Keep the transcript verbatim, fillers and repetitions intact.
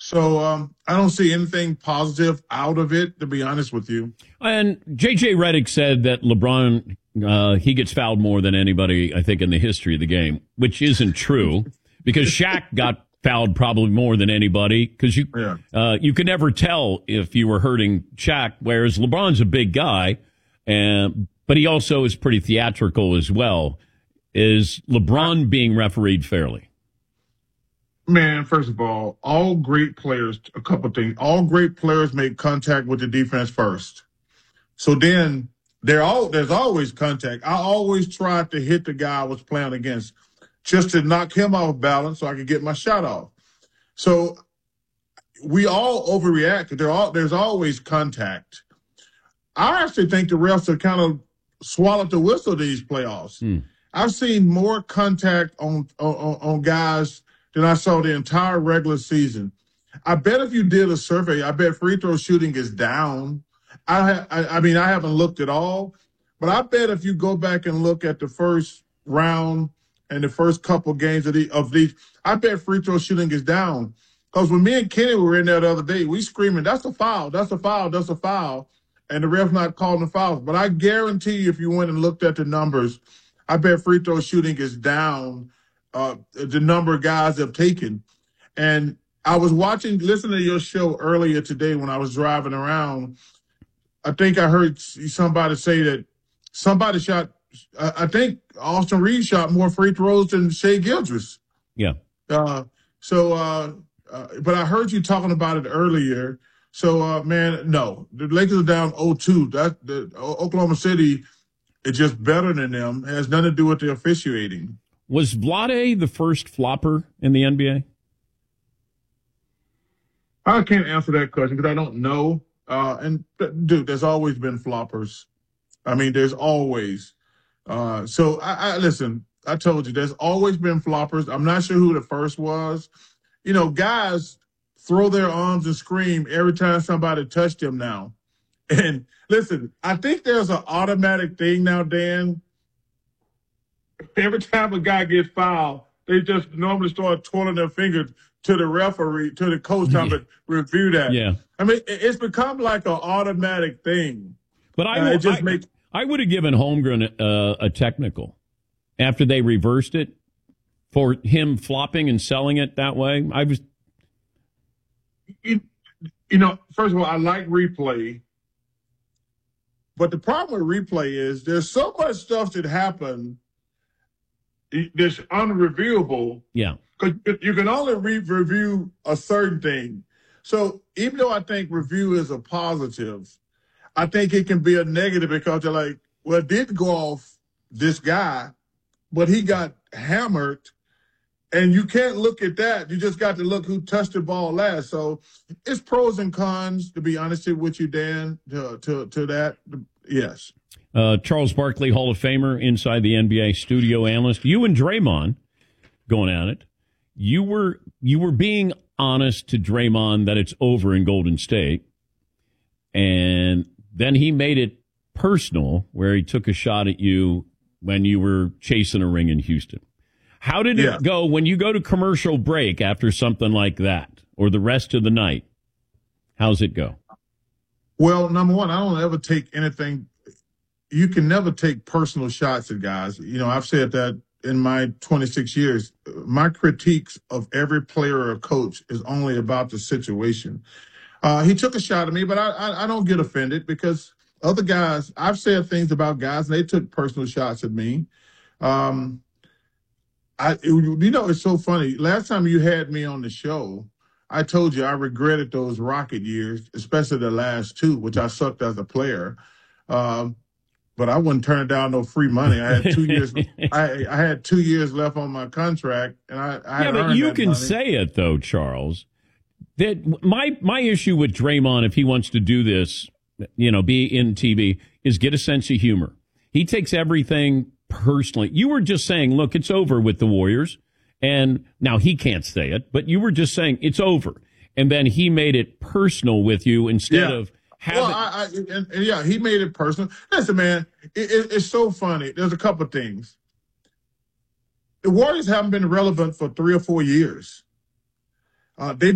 So um, I don't see anything positive out of it, to be honest with you. And J J Redick said that LeBron, uh, he gets fouled more than anybody, I think, in the history of the game, which isn't true because Shaq got fouled probably more than anybody because you Yeah. uh, you could never tell if you were hurting Shaq, whereas LeBron's a big guy, and but he also is pretty theatrical as well. Is LeBron being refereed fairly? Man, first of all, all great players, a couple things. All great players make contact with the defense first. So then there all there's always contact. I always tried to hit the guy I was playing against just to knock him off balance so I could get my shot off. So we all overreact. There all there's always contact. I actually think the refs have kind of swallowed the whistle these playoffs. Hmm. I've seen more contact on, on on guys than I saw the entire regular season. I bet if you did a survey, I bet free throw shooting is down. I, I I mean, I haven't looked at all, but I bet if you go back and look at the first round and the first couple games of, the, of these, I bet free throw shooting is down. Because when me and Kenny were in there the other day, we screaming, that's a foul, that's a foul, that's a foul, and the ref's not calling the fouls. But I guarantee you if you went and looked at the numbers, I bet free throw shooting is down. Uh, the number of guys have taken. And I was watching, listening to your show earlier today when I was driving around. I think I heard somebody say that somebody shot, uh, I think Austin Reed shot more free throws than Shai Gilgeous. Yeah. Uh, so, uh, uh, but I heard you talking about it earlier. So, uh, man, no. The Lakers are down oh two. That, the, Oklahoma City is just better than them. It has nothing to do with the officiating. Was Vlade the first flopper in the N B A? I can't answer that question because I don't know. Uh, and, dude, there's always been floppers. I mean, there's always. Uh, so, I, I listen, I told you, there's always been floppers. I'm not sure who the first was. You know, guys throw their arms and scream every time somebody touched them now. And, listen, I think there's an automatic thing now, Dan. Every time a guy gets fouled, they just normally start twirling their fingers to the referee, to the coach, time to review that. Yeah. I mean, it's become like an automatic thing. But I, uh, it just I, makes, I would have given Holmgren uh, a technical after they reversed it for him flopping and selling it that way. I was, you, you know, first of all, I like replay. But the problem with replay is there's so much stuff that happened that's unreviewable. Yeah. Because you can only re- review a certain thing. So even though I think review is a positive, I think it can be a negative because they're like, well, it did go off this guy, but he got hammered. And you can't look at that. You just got to look who touched the ball last. So it's pros and cons, to be honest with you, Dan, to, to, to that. Yes. Uh, Charles Barkley, Hall of Famer, inside the N B A studio analyst. You and Draymond going at it. You were you were being honest to Draymond that it's over in Golden State. And then he made it personal where he took a shot at you when you were chasing a ring in Houston. How did it yeah. go when you go to commercial break after something like that or the rest of the night? How's it go? Well, number one, I don't ever take anything. You can never take personal shots at guys. You know, I've said that in my twenty-six years. My critiques of every player or coach is only about the situation. Uh, he took a shot at me, but I, I, I don't get offended because other guys, I've said things about guys, and they took personal shots at me. Um, I, you know, it's so funny. Last time you had me on the show, I told you I regretted those Rocket years, especially the last two, which I sucked as a player. Um, but I wouldn't turn down no free money. I had two years. I, I had two years left on my contract, and I, I yeah, but you can money. say it though, Charles. That my my issue with Draymond, if he wants to do this, you know, be in T V, is get a sense of humor. He takes everything personally. You were just saying, look, it's over with the Warriors. And now he can't say it, but you were just saying it's over. And then he made it personal with you instead yeah. of having. Well, I, I, and, and yeah, he made it personal. Listen, man, it, it, it's so funny. There's a couple of things. The Warriors haven't been relevant for three or four years. Uh, they